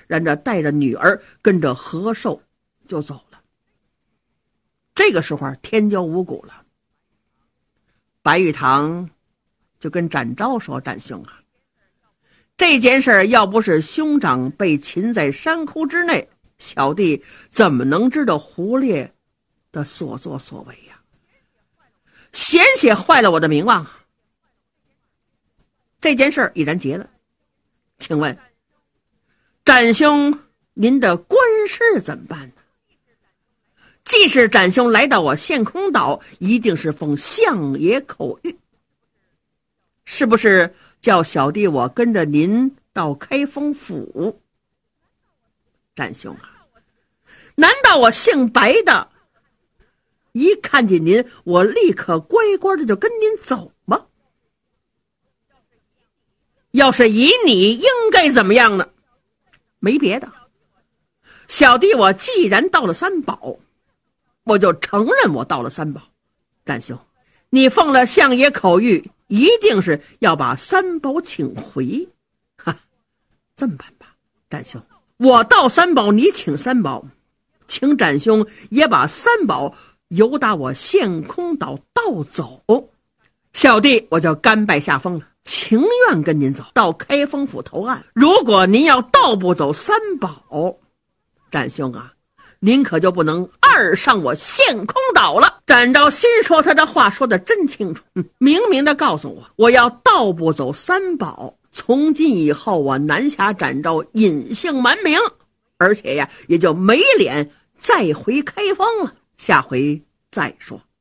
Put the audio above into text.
然着带着女儿跟着何寿就走了。这个时候天就五谷了，白玉堂就跟展昭说：“展兄啊，这件事要不是兄长被擒在山窟之内，小弟怎么能知道胡烈的所作所为呀？险些坏了我的名望啊！这件事已然结了，请问展兄您的官事怎么办呢？既是展兄来到我陷空岛，一定是奉相爷口谕，是不是叫小弟我跟着您到开封府？展兄啊，难道我姓白的一看见您，我立刻乖乖的就跟您走吗？要是以你，应该怎么样呢？没别的，小弟我既然到了三宝，我就承认我到了三宝。展兄，你奉了相爷口谕，一定是要把三宝请回。哈，这么办吧，展兄，我到三宝，你请三宝，请展兄也把三宝由打我陷空岛盗走，小弟我就甘拜下风了，情愿跟您走到开封府投案。如果您要盗不走三宝，展兄啊，您可就不能二上我陷空岛了。展昭心说他的话说得真清楚，明明的告诉我要盗不走三宝，从今以后我南侠展昭隐姓埋名，而且呀也就没脸再回开封了。下回再说。